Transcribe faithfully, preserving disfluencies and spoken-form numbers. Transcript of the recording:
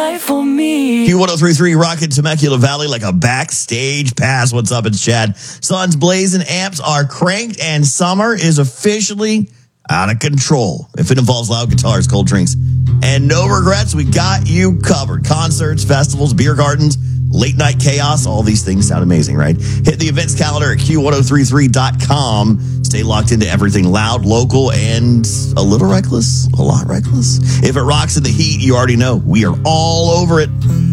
life for me. Q one oh three point three rocking Temecula Valley like a backstage pass. What's up? It's Chad. Sun's blazing, amps are cranked, and summer is officially out of control. If it involves loud guitars, cold drinks, and no regrets, we got you covered. Concerts, festivals, beer gardens, late night chaos, all these things sound amazing, right? Hit the events calendar at Q one oh three three dot com. Stay locked into everything loud, local, and a little reckless, a lot reckless. If it rocks in the heat, you already know we are all over it.